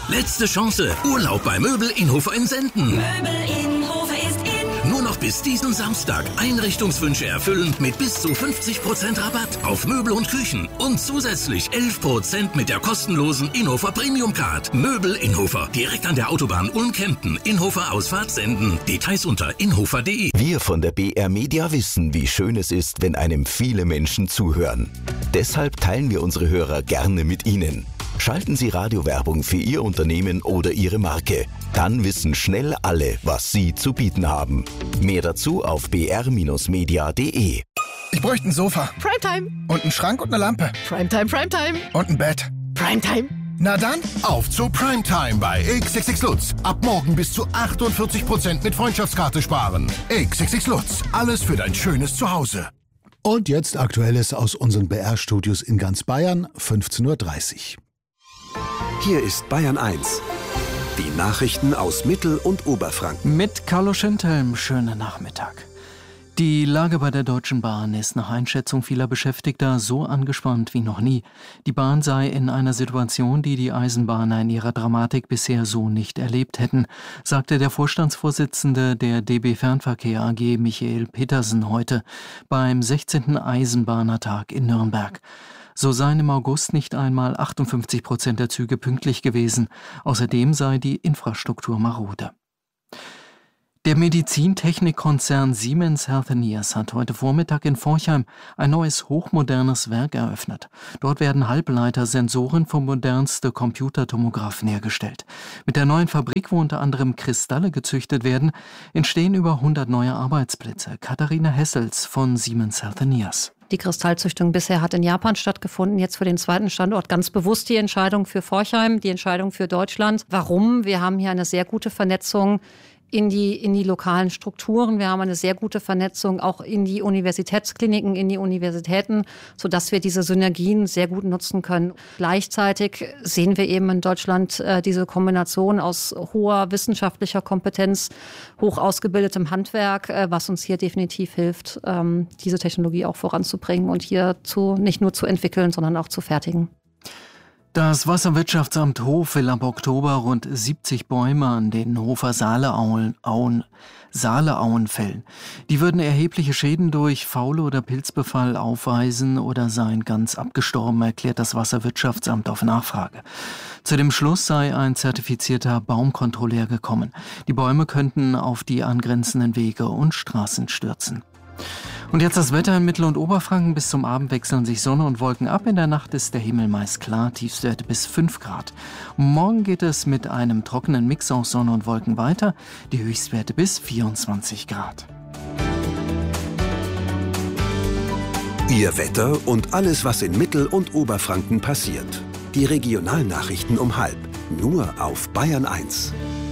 Letzte Chance. Urlaub bei Möbel Inhofer in Senden. Möbel Inhofer ist in. Nur noch bis diesen Samstag. Einrichtungswünsche erfüllen mit bis zu 50% Rabatt auf Möbel und Küchen. Und zusätzlich 11% mit der kostenlosen Inhofer Premium Card. Möbel Inhofer. Direkt an der Autobahn Ulm-Kempten. Inhofer Ausfahrt Senden. Details unter inhofer.de. Wir von der BR Media wissen, wie schön es ist, wenn einem viele Menschen zuhören. Deshalb teilen wir unsere Hörer gerne mit Ihnen. Schalten Sie Radiowerbung für Ihr Unternehmen oder Ihre Marke. Dann wissen schnell alle, was Sie zu bieten haben. Mehr dazu auf br-media.de. Ich bräuchte ein Sofa. Primetime. Und einen Schrank und eine Lampe. Primetime, Primetime. Und ein Bett. Primetime. Na dann, auf zu Primetime bei XXX Lutz. Ab morgen bis zu 48% mit Freundschaftskarte sparen. XXX Lutz. Alles für dein schönes Zuhause. Und jetzt Aktuelles aus unseren BR-Studios in ganz Bayern, 15:30 Uhr. Hier ist Bayern 1. Die Nachrichten aus Mittel- und Oberfranken. Mit Carlo Schindhelm, schönen Nachmittag. Die Lage bei der Deutschen Bahn ist nach Einschätzung vieler Beschäftigter so angespannt wie noch nie. Die Bahn sei in einer Situation, die die Eisenbahner in ihrer Dramatik bisher so nicht erlebt hätten, sagte der Vorstandsvorsitzende der DB Fernverkehr AG Michael Petersen heute beim 16. Eisenbahnertag in Nürnberg. So seien im August nicht einmal 58% der Züge pünktlich gewesen. Außerdem sei die Infrastruktur marode. Der Medizintechnikkonzern Siemens Healthineers hat heute Vormittag in Forchheim ein neues hochmodernes Werk eröffnet. Dort werden Halbleitersensoren für modernste Computertomographen hergestellt. Mit der neuen Fabrik, wo unter anderem Kristalle gezüchtet werden, entstehen über 100 neue Arbeitsplätze. Katharina Hessels von Siemens Healthineers. Die Kristallzüchtung bisher hat in Japan stattgefunden, jetzt für den zweiten Standort ganz bewusst die Entscheidung für Forchheim, die Entscheidung für Deutschland. Warum? Wir haben hier eine sehr gute Vernetzung in die lokalen Strukturen. Wir haben eine sehr gute Vernetzung auch in die Universitätskliniken, in die Universitäten, sodass wir diese Synergien sehr gut nutzen können. Gleichzeitig sehen wir eben in Deutschland diese Kombination aus hoher wissenschaftlicher Kompetenz, hoch ausgebildetem Handwerk, was uns hier definitiv hilft, diese Technologie auch voranzubringen und hier nicht nur zu entwickeln, sondern auch zu fertigen. Das Wasserwirtschaftsamt Hof will ab Oktober rund 70 Bäume an den Hofer Saaleauen fällen. Die würden erhebliche Schäden durch Faule oder Pilzbefall aufweisen oder seien ganz abgestorben, erklärt das Wasserwirtschaftsamt auf Nachfrage. Zu dem Schluss sei ein zertifizierter Baumkontrolleur gekommen. Die Bäume könnten auf die angrenzenden Wege und Straßen stürzen. Und jetzt das Wetter in Mittel- und Oberfranken. Bis zum Abend wechseln sich Sonne und Wolken ab. In der Nacht ist der Himmel meist klar, Tiefstwerte bis 5 Grad. Morgen geht es mit einem trockenen Mix aus Sonne und Wolken weiter, die Höchstwerte bis 24 Grad. Ihr Wetter und alles, was in Mittel- und Oberfranken passiert. Die Regionalnachrichten um 12:30. Nur auf Bayern 1.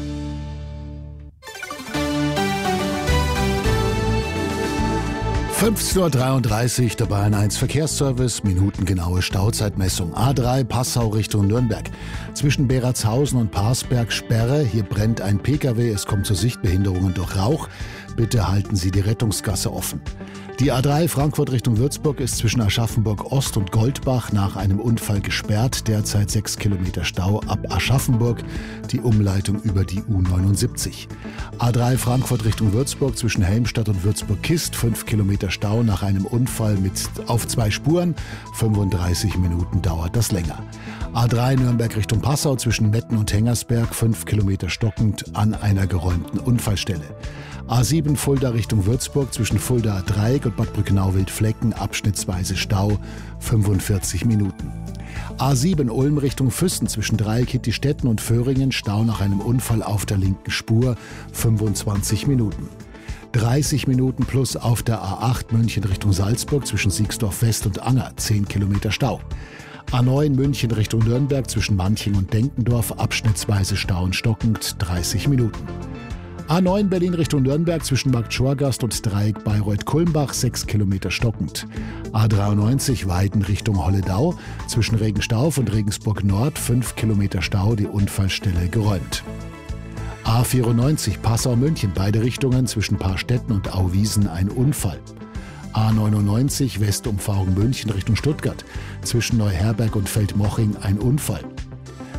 – 15:33 Uhr, der Bayern 1 Verkehrsservice, minutengenaue Stauzeitmessung. A3 Passau Richtung Nürnberg. Zwischen Beratshausen und Parsberg Sperre. Hier brennt ein Pkw, es kommt zu Sichtbehinderungen durch Rauch. Bitte halten Sie die Rettungsgasse offen. Die A3 Frankfurt Richtung Würzburg ist zwischen Aschaffenburg Ost und Goldbach nach einem Unfall gesperrt. Derzeit 6 Kilometer Stau ab Aschaffenburg, die Umleitung über die U79. A3 Frankfurt Richtung Würzburg zwischen Helmstadt und Würzburg-Kist, 5 Kilometer Stau nach einem Unfall auf 2 Spuren. 35 Minuten dauert das länger. A3 Nürnberg Richtung Passau zwischen Metten und Hengersberg, 5 Kilometer stockend an einer geräumten Unfallstelle. A7 Fulda Richtung Würzburg zwischen Fuldaer Dreieck und Bad Brückenau-Wildflecken abschnittsweise Stau, 45 Minuten. A7 Ulm Richtung Füssen zwischen Dreieck-Hittistetten und Föhringen, Stau nach einem Unfall auf der linken Spur, 25 Minuten. 30 Minuten plus auf der A8 München Richtung Salzburg zwischen Siegsdorf West und Anger, 10 Kilometer Stau. A9 München Richtung Nürnberg zwischen Manching und Denkendorf, abschnittsweise Stau und stockend, 30 Minuten. A9 Berlin Richtung Nürnberg zwischen Markt Schorgast und Dreieck Bayreuth-Kulmbach, 6 Kilometer stockend. A93 Weiden Richtung Holledau zwischen Regenstauf und Regensburg Nord, 5 Kilometer Stau, die Unfallstelle geräumt. A94 Passau-München, beide Richtungen zwischen Paarstetten und Auwiesen ein Unfall. A99 Westumfahrung München Richtung Stuttgart zwischen Neuherberg und Feldmoching ein Unfall.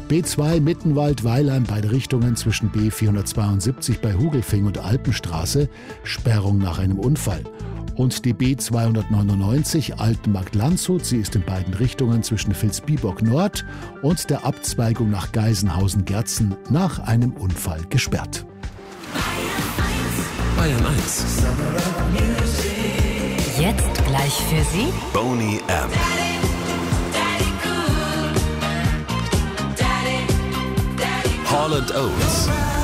B2 Mittenwald-Weilheim, beide Richtungen zwischen B472 bei Hugelfing und Alpenstraße, Sperrung nach einem Unfall. Und die B299 Altenmarkt-Landshut, sie ist in beiden Richtungen zwischen Vilsbiburg Nord und der Abzweigung nach Geisenhausen-Gerzen nach einem Unfall gesperrt. Bayern 1. Jetzt gleich für Sie Boney M. Hall & Oates.